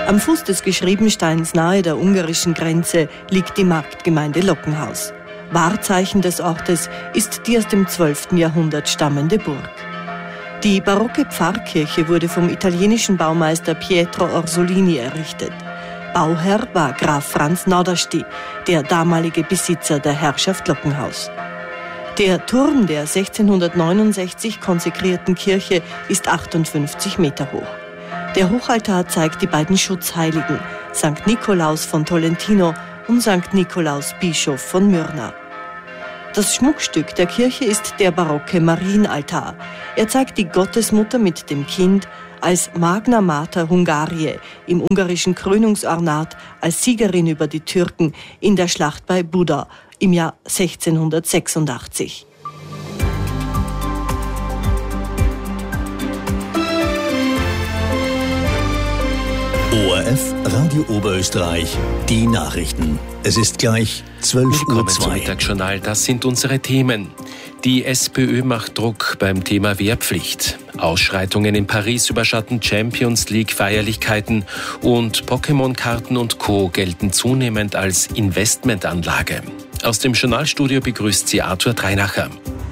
Am Fuß des Geschriebensteins nahe der ungarischen Grenze liegt die Marktgemeinde Lockenhaus. Wahrzeichen des Ortes ist die aus dem 12. Jahrhundert stammende Burg. Die barocke Pfarrkirche wurde vom italienischen Baumeister Pietro Orsolini errichtet. Bauherr war Graf Franz Nordersti, der damalige Besitzer der Herrschaft Lockenhaus. Der Turm der 1669 konsekrierten Kirche ist 58 Meter hoch. Der Hochaltar zeigt die beiden Schutzheiligen, St. Nikolaus von Tolentino und St. Nikolaus Bischof von Myrna. Das Schmuckstück der Kirche ist der barocke Marienaltar. Er zeigt die Gottesmutter mit dem Kind als Magna Mater Hungariae im ungarischen Krönungsornat als Siegerin über die Türken in der Schlacht bei Buda im Jahr 1686. ORF Radio Oberösterreich, die Nachrichten. Es ist gleich 12:02 Uhr. Willkommen zum Mittagsjournal, das sind unsere Themen. Die SPÖ macht Druck beim Thema Wehrpflicht. Ausschreitungen in Paris überschatten Champions League-Feierlichkeiten und Pokémon-Karten und Co. gelten zunehmend als Investmentanlage. Aus dem Journalstudio begrüßt sie Arthur Dreinacher.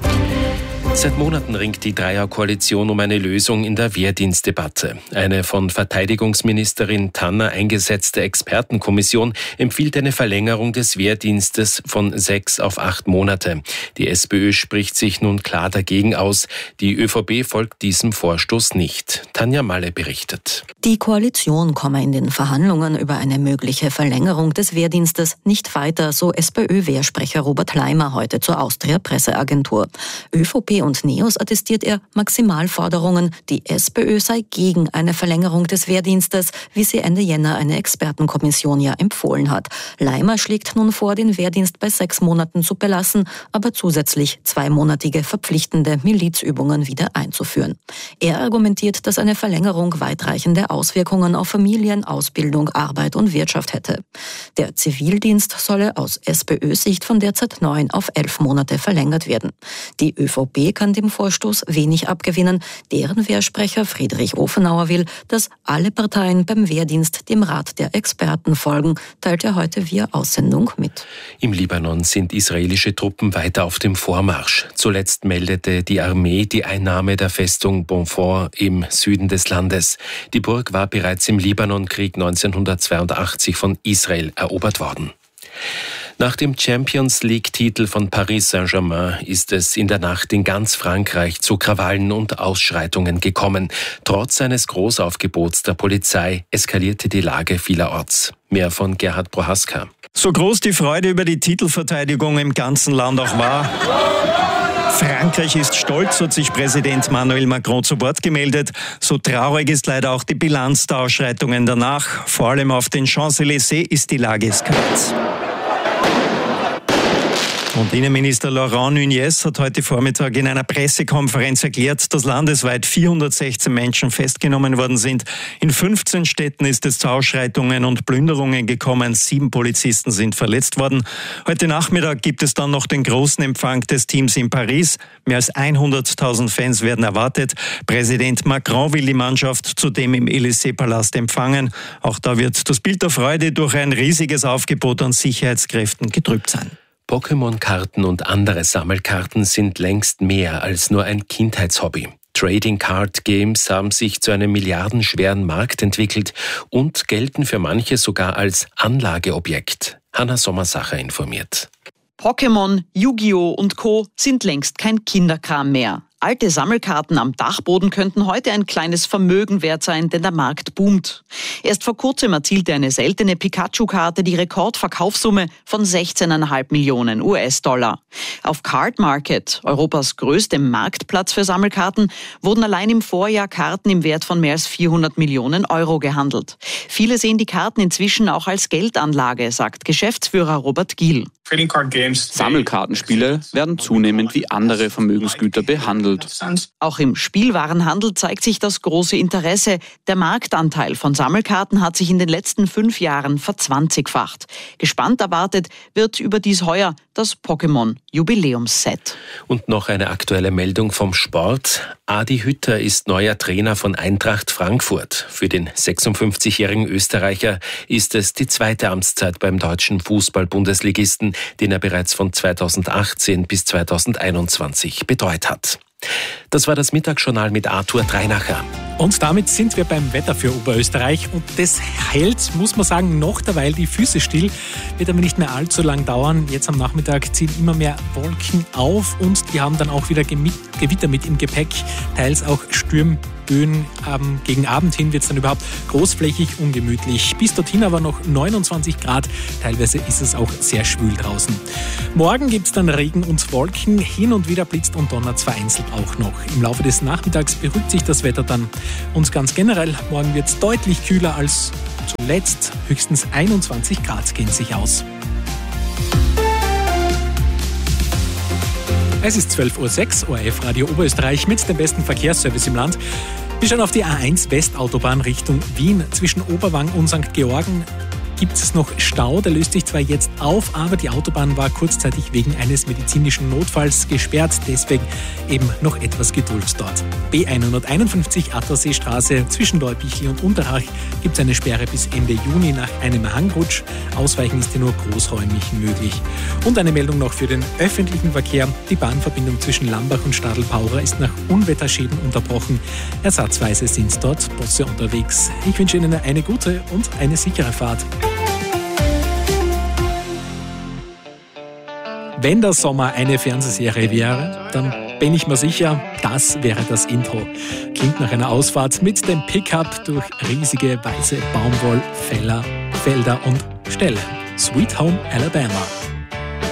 Seit Monaten ringt die Dreierkoalition um eine Lösung in der Wehrdienstdebatte. Eine von Verteidigungsministerin Tanner eingesetzte Expertenkommission empfiehlt eine Verlängerung des Wehrdienstes von 6 auf 8 Monate. Die SPÖ spricht sich nun klar dagegen aus. Die ÖVP folgt diesem Vorstoß nicht. Tanja Malle berichtet. Die Koalition komme in den Verhandlungen über eine mögliche Verlängerung des Wehrdienstes nicht weiter, so SPÖ-Wehrsprecher Robert Leimer heute zur Austria-Presseagentur. ÖVP und NEOS attestiert er Maximalforderungen. Die SPÖ sei gegen eine Verlängerung des Wehrdienstes, wie sie Ende Jänner eine Expertenkommission ja empfohlen hat. Leimer schlägt nun vor, den Wehrdienst bei 6 Monaten zu belassen, aber zusätzlich 2-monatige verpflichtende Milizübungen wieder einzuführen. Er argumentiert, dass eine Verlängerung weitreichende Auswirkungen auf Familien, Ausbildung, Arbeit und Wirtschaft hätte. Der Zivildienst solle aus SPÖ-Sicht von derzeit 9 auf 11 Monate verlängert werden. Die ÖVP kann dem Vorstoß wenig abgewinnen. Deren Wehrsprecher Friedrich Ofenauer will, dass alle Parteien beim Wehrdienst dem Rat der Experten folgen, teilt er heute via Aussendung mit. Im Libanon sind israelische Truppen weiter auf dem Vormarsch. Zuletzt meldete die Armee die Einnahme der Festung Bonfort im Süden des Landes. Die Burg war bereits im Libanonkrieg 1982 von Israel erobert worden. Nach dem Champions-League-Titel von Paris Saint-Germain ist es in der Nacht in ganz Frankreich zu Krawallen und Ausschreitungen gekommen. Trotz eines Großaufgebots der Polizei eskalierte die Lage vielerorts. Mehr von Gerhard Prohaska. So groß die Freude über die Titelverteidigung im ganzen Land auch war. Frankreich ist stolz, hat sich Präsident Emmanuel Macron zu Wort gemeldet. So traurig ist leider auch die Bilanz der Ausschreitungen danach. Vor allem auf den Champs-Élysées ist die Lage eskaliert. Und Innenminister Laurent Nunez hat heute Vormittag in einer Pressekonferenz erklärt, dass landesweit 416 Menschen festgenommen worden sind. In 15 Städten ist es zu Ausschreitungen und Plünderungen gekommen. 7 Polizisten sind verletzt worden. Heute Nachmittag gibt es dann noch den großen Empfang des Teams in Paris. Mehr als 100.000 Fans werden erwartet. Präsident Macron will die Mannschaft zudem im Élysée-Palast empfangen. Auch da wird das Bild der Freude durch ein riesiges Aufgebot an Sicherheitskräften getrübt sein. Pokémon-Karten und andere Sammelkarten sind längst mehr als nur ein Kindheitshobby. Trading Card Games haben sich zu einem milliardenschweren Markt entwickelt und gelten für manche sogar als Anlageobjekt. Hanna Sommersacher informiert. Pokémon, Yu-Gi-Oh! Und Co. sind längst kein Kinderkram mehr. Alte Sammelkarten am Dachboden könnten heute ein kleines Vermögen wert sein, denn der Markt boomt. Erst vor kurzem erzielte eine seltene Pikachu-Karte die Rekordverkaufssumme von 16,5 Millionen US-Dollar. Auf Card Market, Europas größtem Marktplatz für Sammelkarten, wurden allein im Vorjahr Karten im Wert von mehr als 400 Millionen Euro gehandelt. Viele sehen die Karten inzwischen auch als Geldanlage, sagt Geschäftsführer Robert Giel. Sammelkartenspiele werden zunehmend wie andere Vermögensgüter behandelt. gewandelt. Auch im Spielwarenhandel zeigt sich das große Interesse. Der Marktanteil von Sammelkarten hat sich in den letzten 5 Jahren verzwanzigfacht. Gespannt erwartet wird überdies heuer das Pokémon-Jubiläumsset. Und noch eine aktuelle Meldung vom Sport. Adi Hütter ist neuer Trainer von Eintracht Frankfurt. Für den 56-jährigen Österreicher ist es die zweite Amtszeit beim deutschen Fußball-Bundesligisten, den er bereits von 2018 bis 2021 betreut hat. Das war das Mittagsjournal mit Arthur Dreinacher. Und damit sind wir beim Wetter für Oberösterreich. Und das hält, muss man sagen, noch derweil die Füße still. Wird aber nicht mehr allzu lang dauern. Jetzt am Nachmittag ziehen immer mehr Wolken auf und wir haben dann auch wieder Gewitter mit im Gepäck. Teils auch Sturmböen. Gegen Abend hin wird es dann überhaupt großflächig ungemütlich. Bis dorthin aber noch 29 Grad. Teilweise ist es auch sehr schwül draußen. Morgen gibt es dann Regen und Wolken. Hin und wieder blitzt und donnert vereinzelt auch noch. Im Laufe des Nachmittags beruhigt sich das Wetter dann. Und ganz generell, morgen wird es deutlich kühler als zuletzt. Höchstens 21 Grad gehen sich aus. Es ist 12:06 Uhr, ORF Radio Oberösterreich mit dem besten Verkehrsservice im Land. Wir schauen auf die A1 Westautobahn Richtung Wien. Zwischen Oberwang und St. Georgen gibt es noch Stau. Der löst sich zwar jetzt auf, aber die Autobahn war kurzzeitig wegen eines medizinischen Notfalls gesperrt. Deswegen eben noch etwas Geduld dort. B151 Atterseestraße zwischen Leubichl und Unterhach gibt es eine Sperre bis Ende Juni nach einem Hangrutsch. Ausweichen ist hier nur großräumig möglich. Und eine Meldung noch für den öffentlichen Verkehr. Die Bahnverbindung zwischen Lambach und Stadelpaurer ist nach Unwetterschäden unterbrochen. Ersatzweise sind dort Busse unterwegs. Ich wünsche Ihnen eine gute und eine sichere Fahrt. Wenn der Sommer eine Fernsehserie wäre, dann bin ich mir sicher, das wäre das Intro. Klingt nach einer Ausfahrt mit dem Pickup durch riesige weiße Baumwollfelder und Ställe. Sweet Home Alabama.